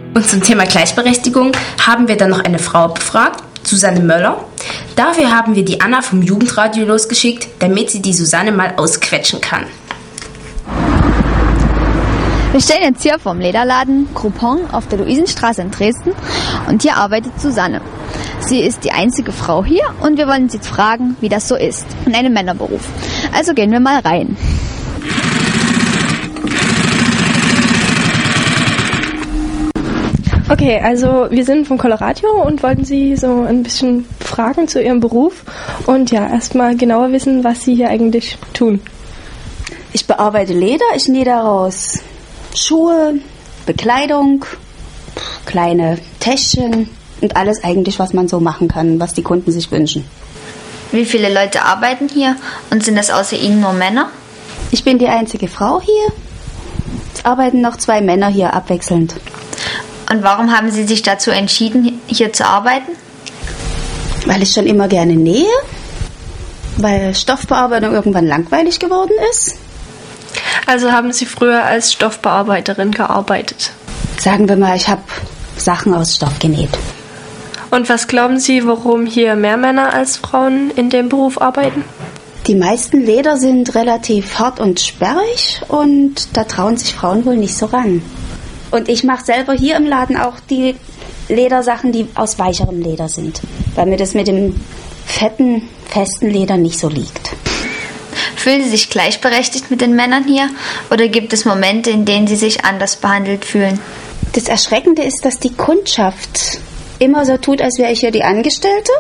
Und zum Thema Gleichberechtigung haben wir dann noch eine Frau befragt, Susanne Möller. Dafür haben wir die Anna vom Jugendradio losgeschickt, damit sie die Susanne mal ausquetschen kann. Wir stehen jetzt hier vom Lederladen Groupon auf der Luisenstraße in Dresden und hier arbeitet Susanne. Sie ist die einzige Frau hier und wir wollen sie jetzt fragen, wie das so ist in einem Männerberuf. Also gehen wir mal rein. Okay, also wir sind vom Coloradio und wollten Sie so ein bisschen fragen zu Ihrem Beruf und ja, erstmal genauer wissen, was Sie hier eigentlich tun. Ich bearbeite Leder, ich nähe daraus Schuhe, Bekleidung, kleine Täschchen und alles eigentlich, was man so machen kann, was die Kunden sich wünschen. Wie viele Leute arbeiten hier und sind das außer Ihnen nur Männer? Ich bin die einzige Frau hier. Es arbeiten noch 2 Männer hier abwechselnd. Und warum haben Sie sich dazu entschieden, hier zu arbeiten? Weil ich schon immer gerne nähe, weil Stoffbearbeitung irgendwann langweilig geworden ist. Also haben Sie früher als Stoffbearbeiterin gearbeitet? Sagen wir mal, ich habe Sachen aus Stoff genäht. Und was glauben Sie, warum hier mehr Männer als Frauen in dem Beruf arbeiten? Die meisten Leder sind relativ hart und sperrig und da trauen sich Frauen wohl nicht so ran. Und ich mache selber hier im Laden auch die Ledersachen, die aus weicherem Leder sind, weil mir das mit dem fetten, festen Leder nicht so liegt. Fühlen Sie sich gleichberechtigt mit den Männern hier oder gibt es Momente, in denen Sie sich anders behandelt fühlen? Das Erschreckende ist, dass die Kundschaft immer so tut, als wäre ich hier die Angestellte,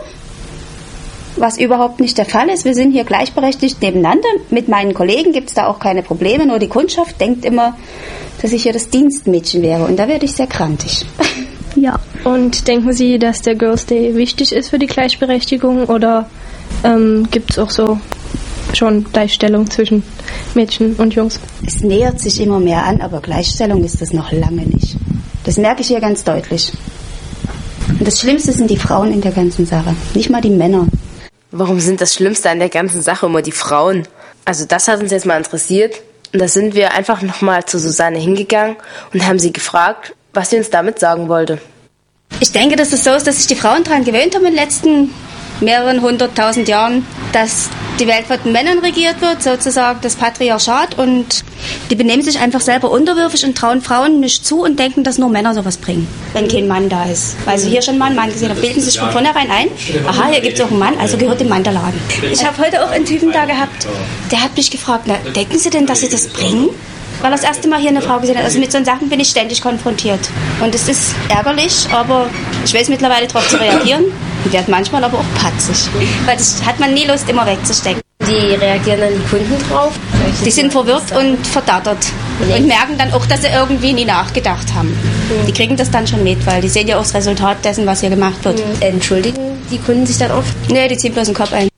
was überhaupt nicht der Fall ist. Wir sind hier gleichberechtigt nebeneinander. Mit meinen Kollegen gibt es da auch keine Probleme, nur die Kundschaft denkt immer, dass ich hier das Dienstmädchen wäre und da werde ich sehr krantig. Ja. Und denken Sie, dass der Girls' Day wichtig ist für die Gleichberechtigung oder gibt es auch so schon Gleichstellung zwischen Mädchen und Jungs? Es nähert sich immer mehr an, aber Gleichstellung ist das noch lange nicht. Das merke ich hier ganz deutlich. Und das Schlimmste sind die Frauen in der ganzen Sache, nicht mal die Männer. Warum sind das Schlimmste an der ganzen Sache immer die Frauen? Also das hat uns jetzt mal interessiert. Und da sind wir einfach nochmal zu Susanne hingegangen und haben sie gefragt, was sie uns damit sagen wollte. Ich denke, dass es so ist, dass sich die Frauen daran gewöhnt haben in den letzten mehreren 100.000 Jahren, dass die Welt von den Männern regiert wird, sozusagen das Patriarchat, und die benehmen sich einfach selber unterwürfig und trauen Frauen nicht zu und denken, dass nur Männer sowas bringen, wenn kein Mann da ist. Weil sie hier schon mal einen Mann gesehen haben, bilden sich von vornherein ein, aha, hier gibt es auch einen Mann, also gehört dem Mann der Laden. Ich habe heute auch einen Typen da gehabt, der hat mich gefragt, na, denken Sie denn, dass Sie das bringen? Weil er das erste Mal hier eine Frau gesehen hat. Also mit so Sachen bin ich ständig konfrontiert. Und es ist ärgerlich, aber ich weiß mittlerweile darauf zu reagieren. Und werde manchmal aber auch patzig. Weil das hat man nie Lust, immer wegzustecken. Die reagieren dann die Kunden drauf? Die sind verwirrt und verdattert. Und merken dann auch, dass sie irgendwie nie nachgedacht haben. Die kriegen das dann schon mit, weil die sehen ja auch das Resultat dessen, was hier gemacht wird. Entschuldigen die Kunden sich dann oft? Nee, die ziehen bloß den Kopf ein.